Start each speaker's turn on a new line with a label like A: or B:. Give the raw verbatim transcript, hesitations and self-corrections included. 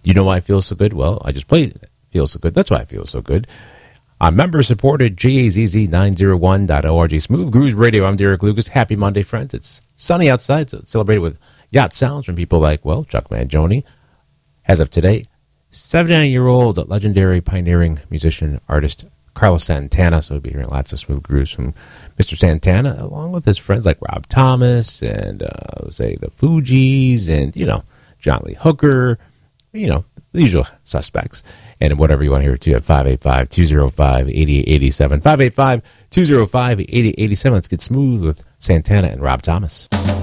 A: You know why I feel so good? Well, I just played it. Feel so good. That's why I feel so good. I'm member supported, J A Z Z nine oh one dot org. Smooth Grooves Radio. I'm Derek Lucas. Happy Monday, friends. It's sunny outside, so it's celebrated with yacht sounds from people like, well, Chuck Mangione. As of today, seventy-nine-year-old legendary pioneering musician, artist, Carlos Santana. So we'll be hearing lots of Smooth Grooves from Mister Santana, along with his friends like Rob Thomas and, uh, say, the Fugees and, you know, John Lee Hooker, you know, the usual suspects. And whatever you want to hear, too, at five eight five, two oh five, eight eight eight seven. five eight five, two oh five, eight eight eight seven. Let's get smooth with Santana and Rob Thomas.